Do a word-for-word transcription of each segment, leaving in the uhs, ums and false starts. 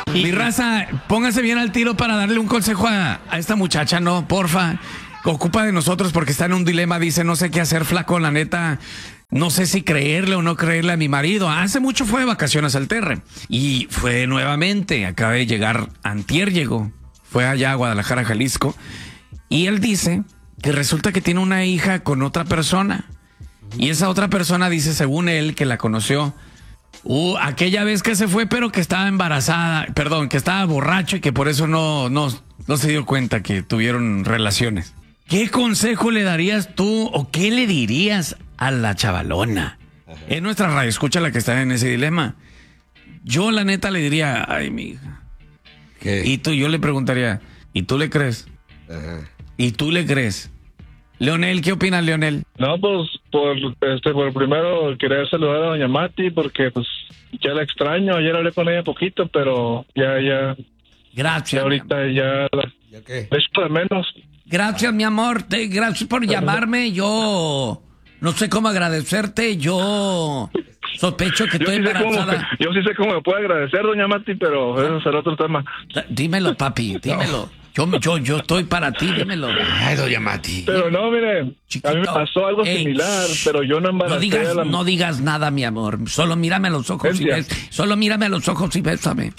Mi raza, póngase bien al tiro para darle un consejo a, a esta muchacha, ¿no? Porfa, ocupa de nosotros porque está en un dilema, dice, no sé qué hacer, flaco, la neta, no sé si creerle o no creerle a mi marido. Hace mucho fue de vacaciones al Terre y fue nuevamente, acaba de llegar, antier llegó, fue allá a Guadalajara, Jalisco, y él dice que resulta que tiene una hija con otra persona y esa otra persona dice, según él, que la conoció Uh, aquella vez que se fue, pero que estaba embarazada, perdón, que estaba borracho y que por eso no, no, no se dio cuenta que tuvieron relaciones. ¿Qué consejo le darías tú o qué le dirías a la chavalona? Ajá. Es nuestra radio, escucha la que está en ese dilema. Yo la neta le diría, ay, mi hija. ¿Qué? Y tú, yo le preguntaría, ¿y tú le crees? Ajá. ¿Y tú le crees? Leonel, ¿qué opinas, Leonel? No, pues, por este, por primero quería saludar a doña Mati porque, pues, ya la extraño. Ayer hablé con ella poquito, pero ya, ya. Gracias. Ya ahorita ya. ¿Ya qué? Esto de menos. Gracias, mi amor. Te, gracias por llamarme. Yo no sé cómo agradecerte. Yo sospecho que estoy yo sí embarazada. Cómo, yo sí sé cómo me puede agradecer, doña Mati, pero eso será otro tema. Dímelo, papi, dímelo. No. Yo, yo, yo estoy para ti, dímelo. Ay, doña Mati. Pero no, mire, Chiquito, a mí me pasó algo ey, similar, pero yo no embaracé no digas, a la... no digas nada, mi amor. Solo mírame a los ojos y bes... Solo mírame a los ojos y bésame.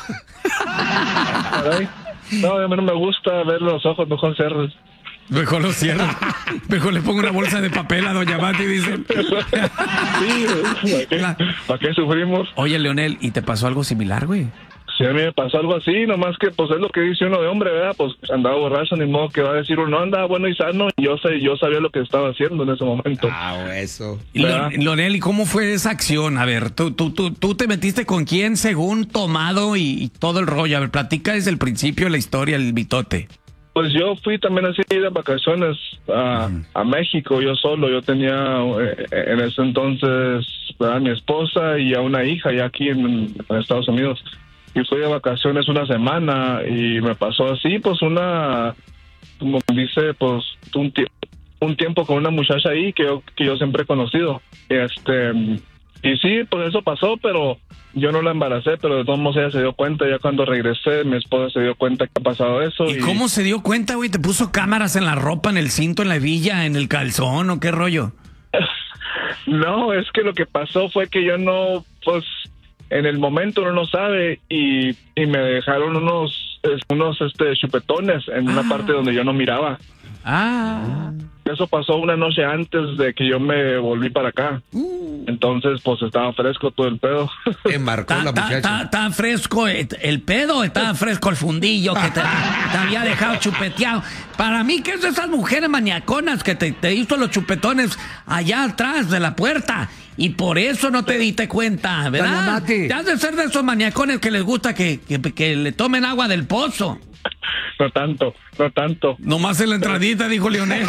Caray. No, a mí no me gusta ver los ojos, mejor cerros. Mejor lo cierro. Mejor le pongo una bolsa de papel a doña Mati, dice. Sí, ¿para qué, la... ¿para qué sufrimos? Oye, Leonel, ¿y te pasó algo similar, güey? Sí, a mí me pasó algo así, nomás que pues es lo que dice uno de hombre, ¿verdad? Pues andaba borracho, ni modo que va a decir uno, andaba bueno y sano, y yo sé, yo sabía lo que estaba haciendo en ese momento. Ah, eso. Leonel, ¿y cómo fue esa acción? A ver, tú, tú, tú, tú te metiste con quién según tomado y, y todo el rollo. A ver, platica desde el principio la historia, el mitote. Pues yo fui también así de vacaciones a, uh-huh. a México, yo solo, yo tenía eh, en ese entonces a mi esposa y a una hija ya aquí en, en Estados Unidos. Y fui de vacaciones una semana y me pasó así, pues una, como dice, pues un, tie- un tiempo con una muchacha ahí que yo, que yo siempre he conocido. Este, y sí, pues eso pasó, pero yo no la embaracé, pero de todos modos ella se dio cuenta. Ya cuando regresé, mi esposa se dio cuenta que ha pasado eso. ¿Y, y... cómo se dio cuenta, güey? ¿Te puso cámaras en la ropa, en el cinto, en la hebilla, en el calzón o qué rollo? No, es que lo que pasó fue que yo no, pues... En el momento uno no sabe y, y me dejaron unos unos este chupetones en una ah. parte donde yo no miraba. Ah. Eso pasó una noche antes de que yo me volví para acá. Uh. Entonces, pues estaba fresco todo el pedo. Te marcó la muchacha. Estaba fresco el pedo, estaba fresco el fundillo que te, te había dejado chupeteado. Para mí, ¿qué es de esas mujeres maniaconas que te, te hizo los chupetones allá atrás de la puerta? Y por eso no te diste cuenta, ¿verdad? Te has de ser de esos maniacones que les gusta que, que, que le tomen agua del pozo. No tanto, no tanto. Nomás en la entradita, dijo Leonel.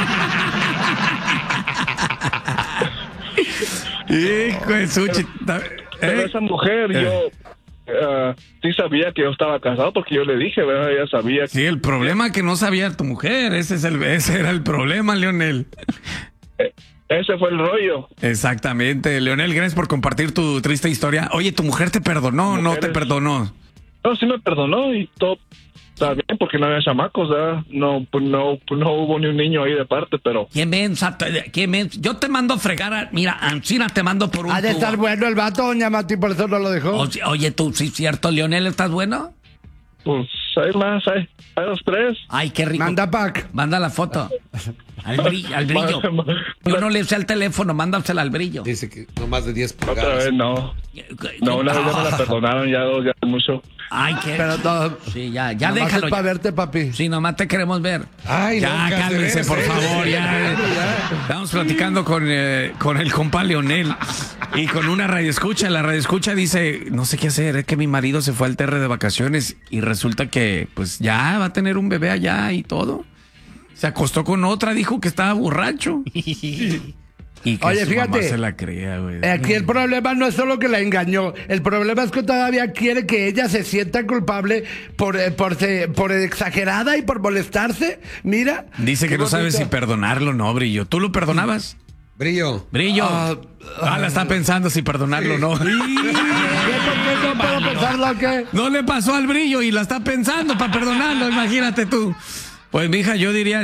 Hijo de sushi. Pero, pero esa mujer, eh. yo uh, sí sabía que yo estaba casado porque yo le dije, ¿verdad? Ella sabía. Que... Sí, el problema es que no sabía tu mujer. Ese, es el, ese era el problema, Leonel. Eh. Ese fue el rollo. Exactamente. Leonel, gracias por compartir tu triste historia. Oye, ¿tu mujer te perdonó o no te perdonó? No, sí me perdonó y todo está bien porque no había chamacos, ¿verdad? No, no, no hubo ni un niño ahí de parte, pero... ¿Quién ves? ¿Quién ves? Yo te mando a fregar, a... mira, Ancina te mando por un Ha de estar bueno el vato, doña Mati, por eso no lo dejó. Oye, oye tú, sí es cierto, Leonel, ¿estás bueno? Pues hay más, hay, hay dos, tres. Ay, qué rico. Manda pack. Manda la foto. Al brillo. Al brillo. Yo no le usé el teléfono, mándasela al brillo. Dice que no más de diez pulgadas. Otra vez no. No, una vez ya me la perdonaron, ya dos, ya mucho. Ay, qué. Pero todo. Sí, ya, ya nomás déjalo. Es para verte, papi. Sí, nomás te queremos ver. Ay, ya, no, cálmese, por favor, ya. Estamos platicando con, eh, con el compa Leonel y con una radioescucha. La radioescucha dice, no sé qué hacer, es que mi marido se fue al Terre de vacaciones y resulta que, pues, ya va a tener un bebé allá y todo. Se acostó con otra, dijo que estaba borracho. Y que Oye, su fíjate, mamá se la crea, güey. Aquí el problema no es solo que la engañó, el problema es que todavía quiere que ella se sienta culpable por, por, por exagerada y por molestarse. Mira. Dice que no sabe si perdonarlo o no, Brillo. ¿Tú lo perdonabas? Brillo. Brillo. Uh, ah, la está pensando si perdonarlo o sí. no. ¿Qué, ¿Por qué no puedo pensar perdonarlo o qué? No le pasó al brillo y la está pensando para perdonarlo, imagínate tú. Pues, mija, yo diría...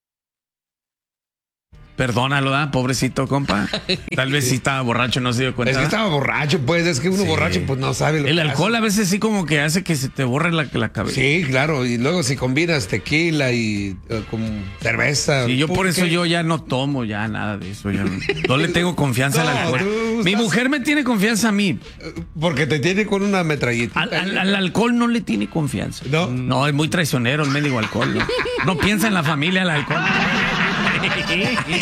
Perdónalo, ¿da? Pobrecito, compa. Tal vez sí estaba borracho, no se dio cuenta. Es que ¿da? estaba borracho, pues. Es que uno Sí. borracho, pues no sabe lo El que alcohol hace. a veces sí como que hace que se te borre la, la cabeza. Sí, claro. Y luego si combinas tequila y eh, con cerveza. Y yo por pulque. eso yo ya no tomo ya nada de eso. Ya no, no le tengo confianza No, al alcohol. tú Mi estás- mujer me tiene confianza a mí. Porque te tiene con una metralleta. Al, al- al alcohol no le tiene confianza. ¿No? No, es muy traicionero el mendigo alcohol. No, no piensa en la familia el alcohol.